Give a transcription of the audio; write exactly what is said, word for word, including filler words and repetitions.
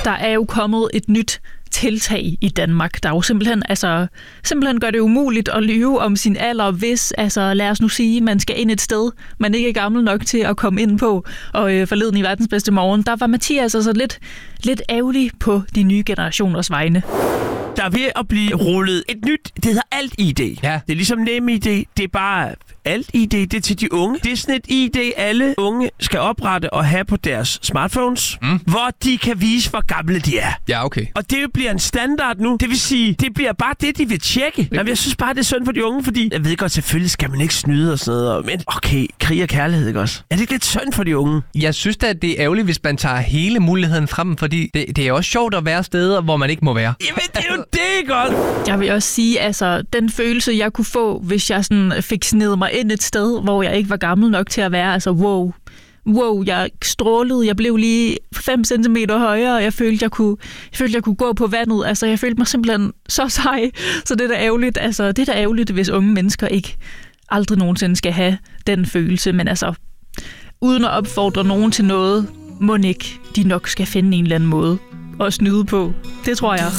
Der er jo kommet et nyt tiltag i Danmark, der jo simpelthen, altså, simpelthen gør det umuligt at lyve om sin alder, hvis, altså lad os nu sige, man skal ind et sted, man ikke er gammel nok til at komme ind på. Og øh, forleden i Verdens Bedste Morgen, der var Mathias altså lidt, lidt ærgerlig på de nye generationers vegne. Der er ved at blive rullet et nyt, det hedder Alt-I D. Ja. Det er ligesom NemID, det er bare Alt-I D, det er til de unge. Det er sådan et I D, alle unge skal oprette og have på deres smartphones, mm. hvor de kan vise, hvor gamle de er. Ja, okay. Og det bliver en standard nu. Det vil sige, det bliver bare det, de vil tjekke. Jamen, jeg synes bare, det er synd for de unge, fordi jeg ved godt, selvfølgelig skal man ikke snyde og sådan noget. Men okay, krig og kærlighed, ikke også? Er det ikke lidt synd for de unge? Jeg synes da, at det er ærgerligt, hvis man tager hele muligheden frem, fordi det, det er også sjovt at være steder, hvor man ikke må være. Jamen, det er jo det, godt. Jeg vil også sige, altså, den følelse, jeg kunne få, hvis jeg sådan fik snedet mig ind et sted, hvor jeg ikke var gammel nok til at være, altså wow, wow, jeg strålede, jeg blev lige fem centimeter højere, og jeg følte, jeg kunne, jeg følte, jeg kunne gå på vandet, altså jeg følte mig simpelthen så sej, så det er da ærgerligt, altså det er da ærgerligt, hvis unge mennesker ikke aldrig nogensinde skal have den følelse, men altså, uden at opfordre nogen til noget, må ikke de nok skal finde en eller anden måde at snyde på, det tror jeg.